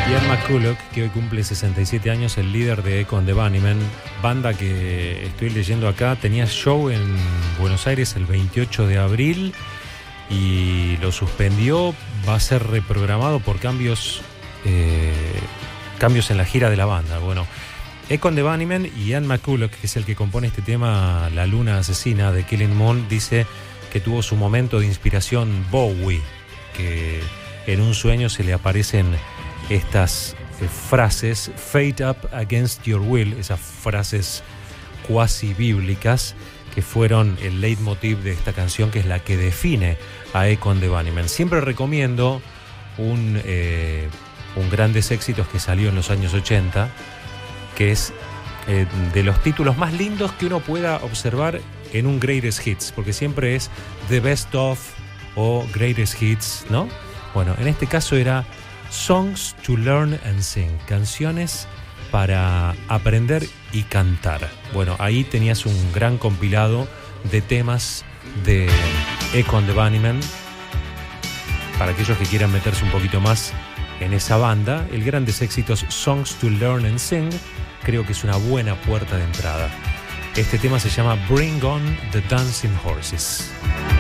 Ian McCulloch, que hoy cumple 67 años, el líder de Echo and the Bunnymen, banda que estoy leyendo acá, tenía show en Buenos Aires el 28 de abril y lo suspendió. Va a ser reprogramado por cambios en la gira de la banda. Bueno, Echo and the Bunnymen y Ian McCulloch, que es el que compone este tema La Luna Asesina de Killing Moon, dice que tuvo su momento de inspiración Bowie, que en un sueño se le aparecen estas frases, Fate up against your will, esas frases cuasi bíblicas que fueron el leitmotiv de esta canción, que es la que define a Echo and the Bunnymen. Siempre recomiendo un Grandes Éxitos que salió en los años 80, que es de los títulos más lindos que uno pueda observar en un Greatest Hits, porque siempre es The Best Of o Greatest Hits, ¿no? Bueno, en este caso era Songs to Learn and Sing, canciones para aprender y cantar. Bueno, ahí tenías un gran compilado de temas de Echo and the Bunnymen. Para aquellos que quieran meterse un poquito más en esa banda, el Grandes Éxitos Songs to Learn and Sing creo que es una buena puerta de entrada. Este tema se llama Bring on the Dancing Horses.